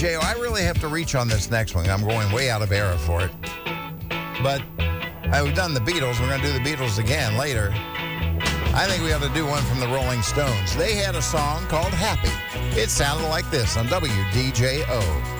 WDJO. I really have to reach on this next one. I'm going way out of era for it. But we've done the Beatles. We're going to do the Beatles again later. I think we ought to do one from the Rolling Stones. They had a song called Happy. It sounded like this on WDJO.